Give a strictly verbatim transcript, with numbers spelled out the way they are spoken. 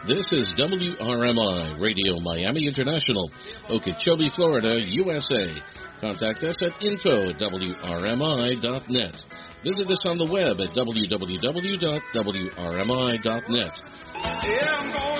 This is W R M I, Radio Miami International, Okeechobee, Florida, U S A. Contact us at info at W R M I dot net. Visit us on the web at w w w dot w r m i dot net. Yeah,